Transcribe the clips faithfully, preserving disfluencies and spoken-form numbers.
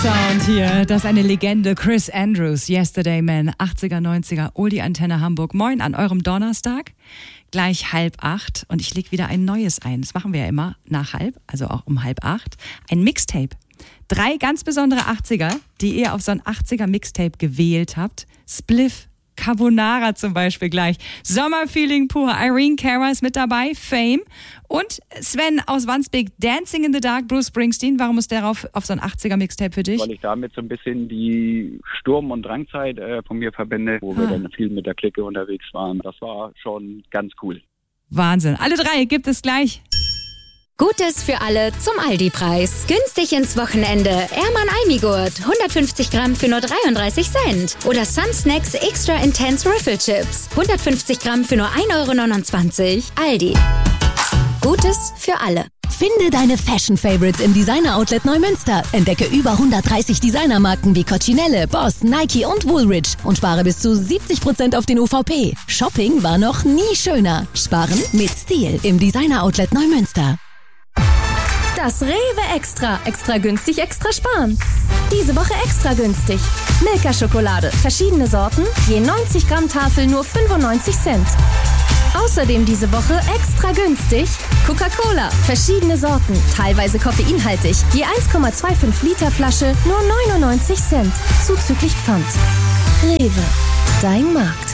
Sound hier, das ist eine Legende. Chris Andrews, Yesterday Man, achtziger, neunziger, Oldie Antenne Hamburg. Moin an eurem Donnerstag, gleich halb acht und ich leg wieder ein neues ein. Das machen wir ja immer nach halb, also auch um halb acht. Ein Mixtape. Drei ganz besondere achtziger, die ihr auf so ein achtziger Mixtape gewählt habt. Spliff, Carbonara zum Beispiel gleich. Sommerfeeling pur. Irene Cara ist mit dabei, Fame. Und Sven aus Wandsbek, Dancing in the Dark, Bruce Springsteen. Warum ist der auf, auf so ein achtziger Mixtape für dich? Weil ich damit so ein bisschen die Sturm- und Drangzeit äh, von mir verbinde, wo ah. wir dann viel mit der Clique unterwegs waren. Das war schon ganz cool. Wahnsinn. Alle drei gibt es gleich. Gutes für alle zum Aldi-Preis. Günstig ins Wochenende. Erman Almigurt. hundertfünfzig Gramm für nur dreiunddreißig Cent. Oder Sun Snacks Extra Intense Riffle Chips. hundertfünfzig Gramm für nur ein Euro neunundzwanzig. Aldi. Gutes für alle. Finde deine Fashion-Favorites im Designer-Outlet Neumünster. Entdecke über hundertdreißig Designermarken wie Coccinelle, Boss, Nike und Woolrich und spare bis zu siebzig Prozent auf den U V P. Shopping war noch nie schöner. Sparen mit Stil im Designer-Outlet Neumünster. Das Rewe Extra. Extra günstig, extra sparen. Diese Woche extra günstig. Milka-Schokolade. Verschiedene Sorten. Je neunzig Gramm Tafel nur fünfundneunzig Cent. Außerdem diese Woche extra günstig. Coca-Cola. Verschiedene Sorten. Teilweise koffeinhaltig. Je eins Komma fünfundzwanzig Liter Flasche nur neunundneunzig Cent. Zuzüglich Pfand. Rewe. Dein Markt.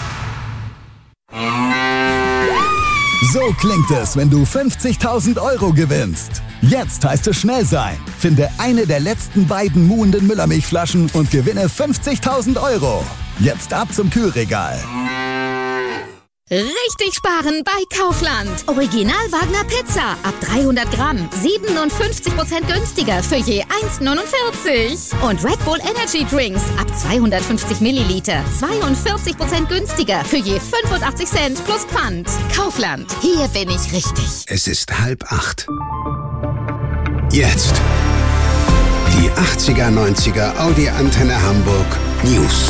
So klingt es, wenn du fünfzigtausend Euro gewinnst. Jetzt heißt es schnell sein. Finde eine der letzten beiden muhenden Müllermilchflaschen und gewinne fünfzigtausend Euro. Jetzt ab zum Kühlregal. Richtig sparen bei Kaufland. Original Wagner Pizza. Ab dreihundert Gramm. siebenundfünfzig Prozent günstiger für je eins neunundvierzig. Und Red Bull Energy Drinks. Ab zweihundertfünfzig Milliliter. zweiundvierzig Prozent günstiger für je fünfundachtzig Cent plus Pfand. Kaufland. Hier bin ich richtig. Es ist halb acht. Jetzt. Die achtziger, neunziger Audi Antenne Hamburg News.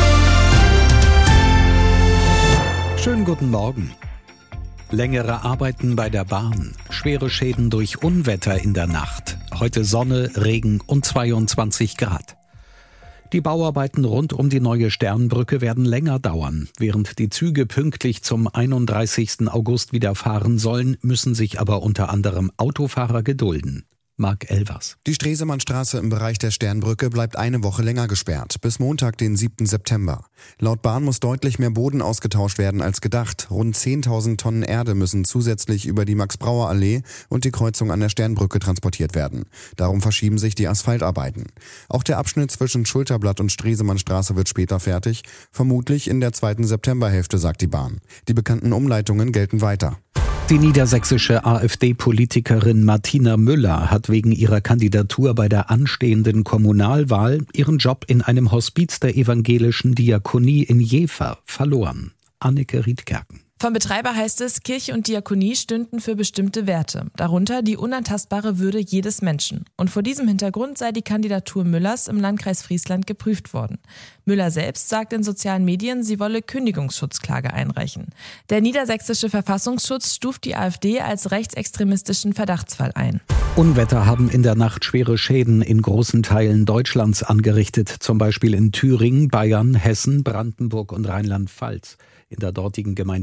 Schönen guten Morgen. Längere Arbeiten bei der Bahn, schwere Schäden durch Unwetter in der Nacht. Heute Sonne, Regen und zweiundzwanzig Grad. Die Bauarbeiten rund um die neue Sternbrücke werden länger dauern. Während die Züge pünktlich zum einunddreißigsten August wieder fahren sollen, müssen sich aber unter anderem Autofahrer gedulden. Marc Elvers. Die Stresemannstraße im Bereich der Sternbrücke bleibt eine Woche länger gesperrt, bis Montag, den siebten September. Laut Bahn muss deutlich mehr Boden ausgetauscht werden als gedacht. Rund zehntausend Tonnen Erde müssen zusätzlich über die Max-Brauer-Allee und die Kreuzung an der Sternbrücke transportiert werden. Darum verschieben sich die Asphaltarbeiten. Auch der Abschnitt zwischen Schulterblatt und Stresemannstraße wird später fertig, vermutlich in der zweiten Septemberhälfte, sagt die Bahn. Die bekannten Umleitungen gelten weiter. Die niedersächsische AfD-Politikerin Martina Müller hat wegen ihrer Kandidatur bei der anstehenden Kommunalwahl ihren Job in einem Hospiz der evangelischen Diakonie in Jever verloren. Anneke Riedkerken. Vom Betreiber heißt es, Kirche und Diakonie stünden für bestimmte Werte, darunter die unantastbare Würde jedes Menschen. Und vor diesem Hintergrund sei die Kandidatur Müllers im Landkreis Friesland geprüft worden. Müller selbst sagt in sozialen Medien, sie wolle Kündigungsschutzklage einreichen. Der niedersächsische Verfassungsschutz stuft die AfD als rechtsextremistischen Verdachtsfall ein. Unwetter haben in der Nacht schwere Schäden in großen Teilen Deutschlands angerichtet, zum Beispiel in Thüringen, Bayern, Hessen, Brandenburg und Rheinland-Pfalz. In der dortigen Gemeinde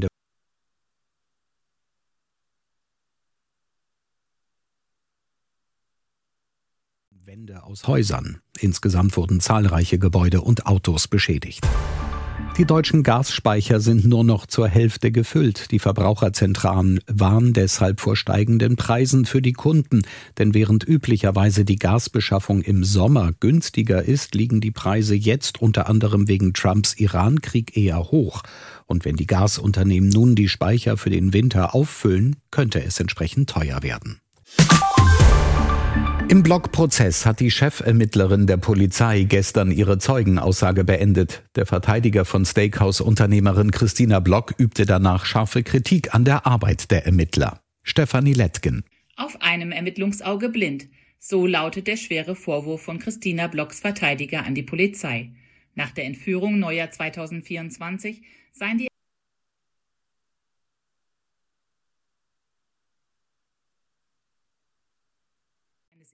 Wände aus Häusern. Insgesamt wurden zahlreiche Gebäude und Autos beschädigt. Die deutschen Gasspeicher sind nur noch zur Hälfte gefüllt. Die Verbraucherzentralen warnen deshalb vor steigenden Preisen für die Kunden. Denn während üblicherweise die Gasbeschaffung im Sommer günstiger ist, liegen die Preise jetzt unter anderem wegen Trumps Iran-Krieg eher hoch. Und wenn die Gasunternehmen nun die Speicher für den Winter auffüllen, könnte es entsprechend teuer werden. Im Blockprozess hat die Chefermittlerin der Polizei gestern ihre Zeugenaussage beendet. Der Verteidiger von Steakhouse-Unternehmerin Christina Block übte danach scharfe Kritik an der Arbeit der Ermittler. Stefanie Lettgen. Auf einem Ermittlungsauge blind. So lautet der schwere Vorwurf von Christina Blocks Verteidiger an die Polizei. Nach der Entführung Neujahr zweitausendvierundzwanzig seien die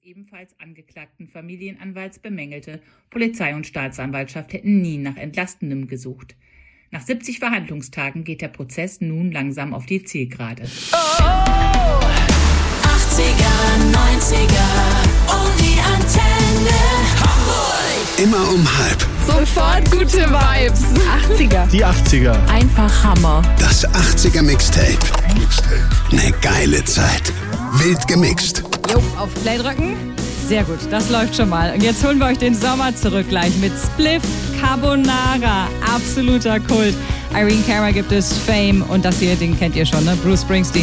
ebenfalls angeklagten Familienanwalts bemängelte, Polizei und Staatsanwaltschaft hätten nie nach Entlastendem gesucht. Nach siebzig Verhandlungstagen geht der Prozess nun langsam auf die Zielgerade. Oh, achtziger, neunziger, um die Antenne Hamburg. Immer um halb. Sofort gute Vibes. achtziger. Die achtziger. Einfach Hammer. Das achtziger Mixtape. Eine geile Zeit. Wild gemixt. Jo, auf Play drücken. Sehr gut, das läuft schon mal. Und jetzt holen wir euch den Sommer zurück gleich mit Spliff Carbonara. Absoluter Kult. Irene Cara gibt es Fame und das hier, den kennt ihr schon, ne? Bruce Springsteen.